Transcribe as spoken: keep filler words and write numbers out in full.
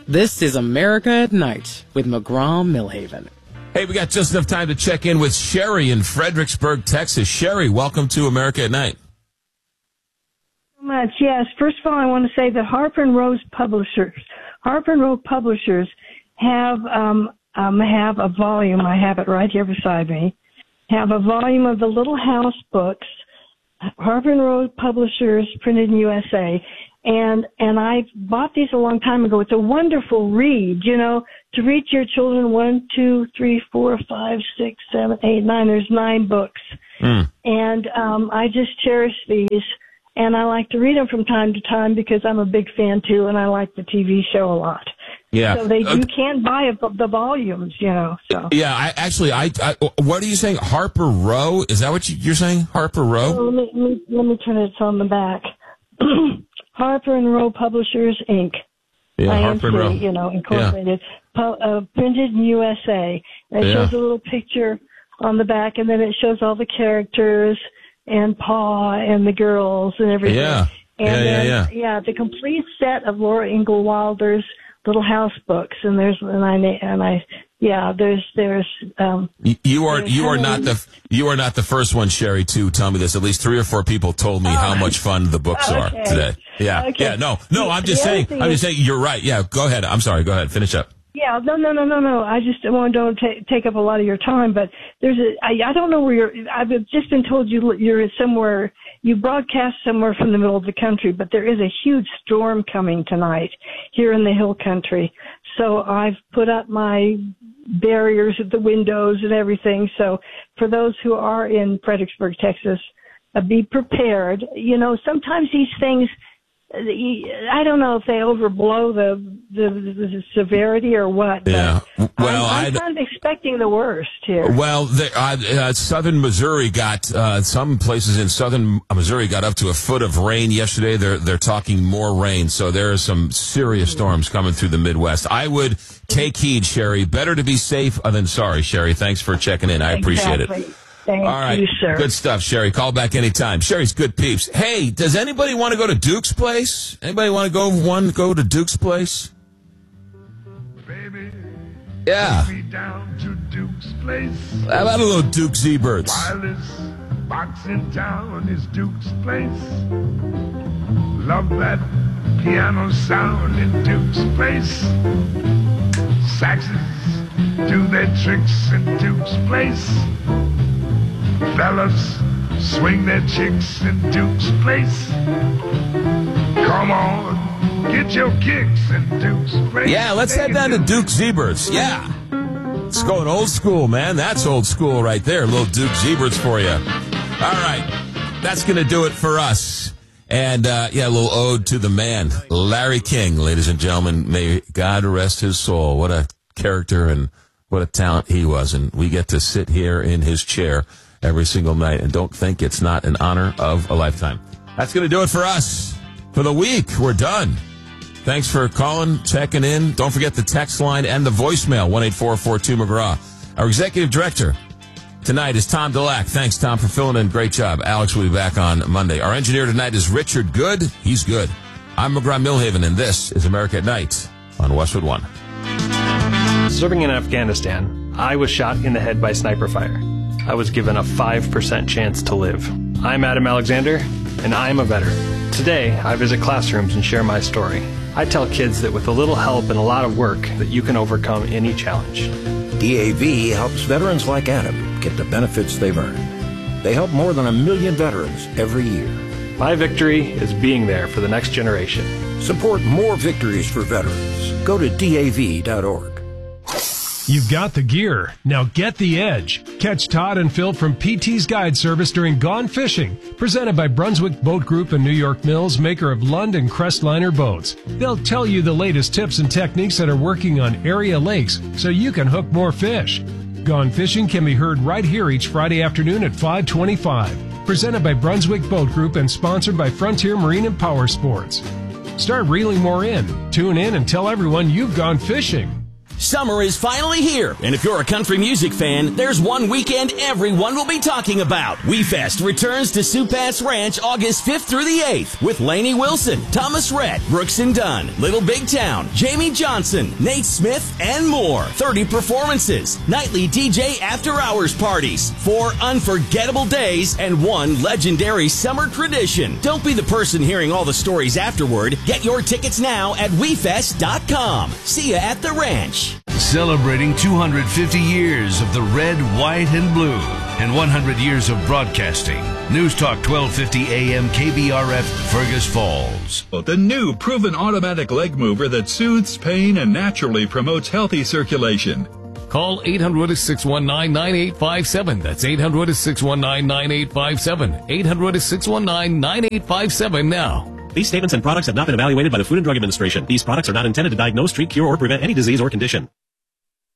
This is America at Night with McGraw-Millhaven. Hey, we got just enough time to check in with Sherry in Fredericksburg, Texas. Sherry, welcome to America at Night. So much, yes. First of all, I want to say that Harper and Row Publishers, Harper and Row Publishers have um, um, have a volume. I have it right here beside me. Have a volume of the Little House books, Harper and Row Publishers, printed in U S A. And, and I bought these a long time ago. It's a wonderful read, you know, to read to your children one, two, three, four, five, six, seven, eight, nine. There's nine books. Mm. And, um, I just cherish these. And I like to read them from time to time because I'm a big fan too, and I like the T V show a lot. Yeah. So they, uh, you can buy a, the volumes, you know, so. Yeah, I actually, I, I, what are you saying? Harper Row? Is that what you, you're saying? Harper Row? Oh, let me, let me, let me turn it on the back. Harper and Row Publishers, Incorporated. Yeah, I Harper and Row. You know, incorporated. Yeah. Pu- uh, printed in U S A. And it yeah. shows a little picture on the back, and then it shows all the characters and Pa and the girls and everything. Yeah, and yeah, then, yeah, yeah. Yeah, the complete set of Laura Ingalls Wilder's Little House books, and there's and I and I yeah there's there's um you, you are there's you are Helen. not the you are not the first one, Sherry, to tell me this. At least three or four people told me oh. how much fun the books okay. are today. Yeah, okay. yeah, no, no. I'm just the saying. I'm is, just saying. You're right. Yeah, go ahead. I'm sorry. Go ahead. Finish up. Yeah, no, no, no, no, no. I just want don't ta- take up a lot of your time, but there's a. I, I don't know where you're. I've just been told you you're somewhere. You broadcast somewhere from the middle of the country, but there is a huge storm coming tonight here in the Hill Country. So I've put up my barriers at the windows and everything. So for those who are in Fredericksburg, Texas, uh, be prepared. You know, sometimes these things. I don't know if they overblow the the, the severity or what. Yeah. Well, I'm, I'm kind of expecting the worst here. Well, the, uh, uh, southern Missouri got uh, some places in southern Missouri got up to a foot of rain yesterday. They're they're talking more rain, so there are some serious storms coming through the Midwest. I would take heed, Sherry. Better to be safe than sorry, Sherry. Thanks for checking in. I appreciate exactly. it. Thank All right. you, sir. Good stuff, Sherry. Call back anytime. Sherry's good peeps. Hey, does anybody want to go to Duke's place? Anybody want to go one go to Duke's place? Baby, yeah. take me down to Duke's place. How about a little Duke Z-Birds? Wireless box in town is Duke's place. Love that piano sound in Duke's place. Saxes do their tricks in Duke's place. Fellas swing their chicks in Duke's place. Come on, get your kicks in Duke's place. Yeah, let's head down to Duke Z-Birds. Yeah. It's going old school, man. That's old school right there. A little Duke Z-Birds for you. All right. That's going to do it for us. And, uh, yeah, a little ode to the man, Larry King, ladies and gentlemen. May God rest his soul. What a character and what a talent he was. And we get to sit here in his chair every single night and don't think it's not an honor of a lifetime. That's going to do it for us. For the week, we're done. Thanks for calling, checking in. Don't forget the text line and the voicemail, one eight four four two McGraw. Our executive director tonight is Tom Dulac. Thanks, Tom, for filling in. Great job. Alex will be back on Monday. Our engineer tonight is Richard Good. He's good. I'm McGraw-Millhaven, and this is America at Night on Westwood One. Serving in Afghanistan, I was shot in the head by sniper fire. I was given a five percent chance to live. I'm Adam Alexander, and I'm a veteran. Today, I visit classrooms and share my story. I tell kids that with a little help and a lot of work, that you can overcome any challenge. D A V helps veterans like Adam get the benefits they've earned. They help more than a million veterans every year. My victory is being there for the next generation. Support more victories for veterans. Go to D A V dot org. You've got the gear. Now get the edge. Catch Todd and Phil from P T's Guide Service during Gone Fishing, presented by Brunswick Boat Group and New York Mills, maker of Lund and Crestliner boats. They'll tell you the latest tips and techniques that are working on area lakes so you can hook more fish. Gone Fishing can be heard right here each Friday afternoon at five twenty-five. Presented by Brunswick Boat Group and sponsored by Frontier Marine and Power Sports. Start reeling more in. Tune in and tell everyone you've gone fishing. Summer is finally here, and if you're a country music fan, there's one weekend everyone will be talking about. WeFest returns to Sioux Pass Ranch August fifth through the eighth with Lainey Wilson, Thomas Rhett, Brooks and Dunn, Little Big Town, Jamie Johnson, Nate Smith, and more. thirty performances, nightly D J after-hours parties, four unforgettable days, and one legendary summer tradition. Don't be the person hearing all the stories afterward. Get your tickets now at we fest dot com. See ya at the ranch. Celebrating two hundred fifty years of the red, white, and blue and one hundred years of broadcasting. News Talk twelve fifty A M K B R F, Fergus Falls. The new proven automatic leg mover that soothes pain and naturally promotes healthy circulation. Call eight hundred, six one nine, nine eight five seven. That's eight hundred, six one nine, nine eight five seven. eight hundred, six one nine, nine eight five seven now. These statements and products have not been evaluated by the Food and Drug Administration. These products are not intended to diagnose, treat, cure, or prevent any disease or condition.